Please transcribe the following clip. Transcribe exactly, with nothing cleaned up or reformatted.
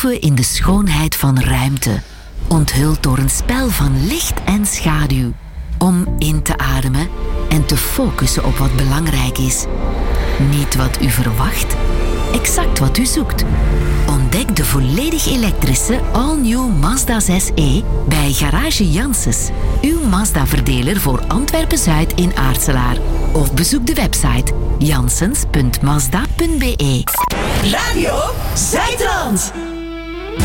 vertoeven in de schoonheid van ruimte, onthuld door een spel van licht en schaduw. Om in te ademen en te focussen op wat belangrijk is. Niet wat u verwacht, exact wat u zoekt. Ontdek de volledig elektrische all-new Mazda zes e bij Garage Janssens, uw Mazda-verdeler voor Antwerpen-Zuid in Aartselaar. Of bezoek de website janssens punt mazda punt be. Radio Zuidland.